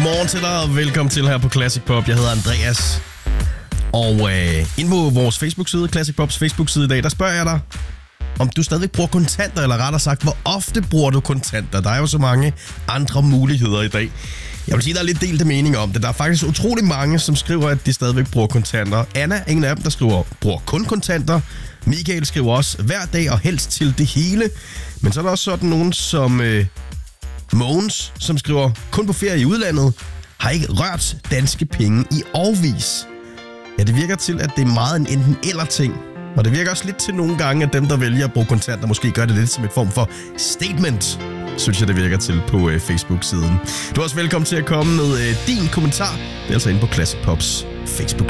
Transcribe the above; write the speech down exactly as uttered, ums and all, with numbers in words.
Godmorgen til dig, og velkommen til her på Classic Pop. Jeg hedder Andreas. Og øh, inde på vores Facebook-side, Classic Pops Facebook-side i dag, der spørger jeg dig, om du stadigvæk bruger kontanter, eller rettere sagt, hvor ofte bruger du kontanter? Der er jo så mange andre muligheder i dag. Jeg vil sige, der er lidt delte mening om det. Der er faktisk utrolig mange, som skriver, at de stadigvæk bruger kontanter. Anna er en af dem, der skriver, bruger kun kontanter. Michael skriver også, hver dag og helst til det hele. Men så er der også sådan nogen som øh, Mogens, som skriver, kun på ferie i udlandet, har ikke rørt danske penge i årevis. Ja, det virker til, at det er meget en enten eller ting. Og det virker også lidt til nogle gange, at dem, der vælger at bruge kontanter, måske gør det lidt som et form for statement, synes jeg, det virker til på øh, Facebook-siden. Du er også velkommen til at komme med øh, din kommentar. Det er altså inde på Classic Pops Facebook-side.